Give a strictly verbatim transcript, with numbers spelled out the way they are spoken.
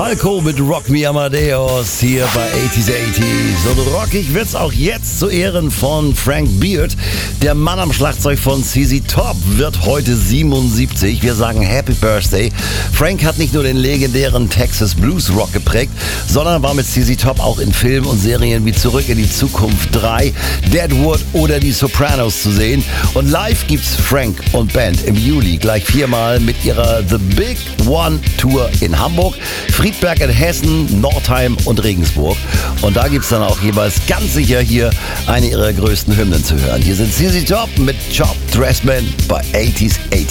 Falco mit Rock Me Amadeus hier bei achtziger achtzig. Und rockig wird's auch jetzt zu Ehren von Frank Beard. Der Mann am Schlagzeug von Z Z Top wird heute siebenundsiebzig. Wir sagen Happy Birthday. Frank hat nicht nur den legendären Texas Blues Rock geprägt, sondern war mit Z Z Top auch in Filmen und Serien wie Zurück in die Zukunft drei, Deadwood oder Die Sopranos zu sehen. Und live gibt's Frank und Band im Juli gleich viermal mit ihrer The Big One Tour in Hamburg, Friedberg in Hessen, Nordheim und Regensburg. Und da gibt's dann auch jeweils ganz sicher hier eine ihrer größten Hymnen zu hören. Hier sind Z Z Top mit Chop Dressman bei achtziger achtzig.